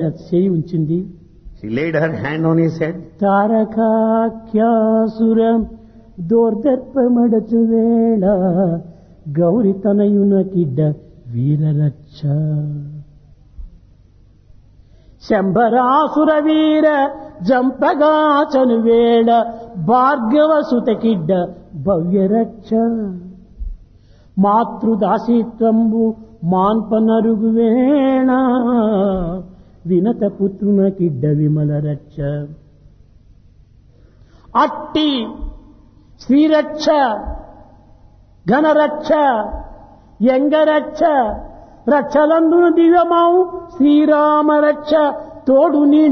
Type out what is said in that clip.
చేయి ఉంచింది. She laid her hand on his head. తారకాఖ్యాసురం దోర్దర్పమడచు వేళ గౌరి తనయునకిడ్డ వీరరచ్చ శంభరాసుర వీర జంపగాచను వేళ భార్గవ సుతకిడ్డ భవ్యరక్ష మాతృదాసీత్వంబు మాన్పనరుగు వేళ వినత పుత్రునకిడ్డ విమల రక్ష అట్టి శ్రీరక్ష ఘనరక్ష యంగరక్ష రక్షలందున దివ్యమావు శ్రీరామ రక్ష తోడు నీడ